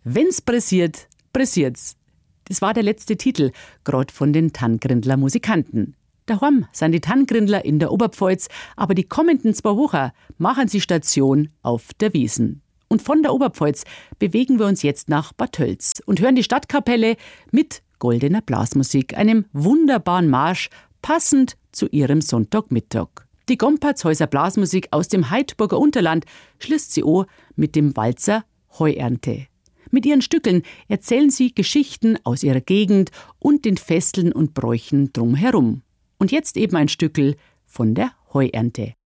Wenn's pressiert, pressiert's. Das war der letzte Titel, gerade von den Tanngrindler Musikanten. Daheim sind die Tanngrindler in der Oberpfalz, aber die kommenden 2 Wochen machen sie Station auf der Wiesn. Und von der Oberpfalz bewegen wir uns jetzt nach Bad Tölz und hören die Stadtkapelle mit goldener Blasmusik, einem wunderbaren Marsch, passend zu ihrem Sonntagmittag. Die Gompertshäuser Blasmusik aus dem Heidburger Unterland schließt sie an mit dem Walzer Heuernte. Mit ihren Stückeln erzählen sie Geschichten aus ihrer Gegend und den Festeln und Bräuchen drumherum. Und jetzt eben ein Stückel von der Heuernte.